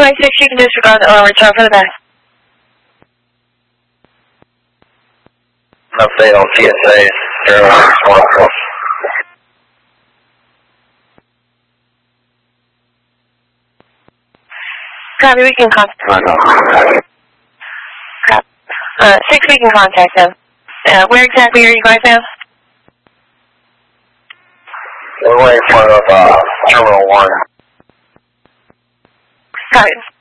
26, you can disregard the return for the best. Update on TSA 064. Copy, we can contact. 6, we can contact them. Where exactly are you guys now? We're right in front of Terminal 1. Copy.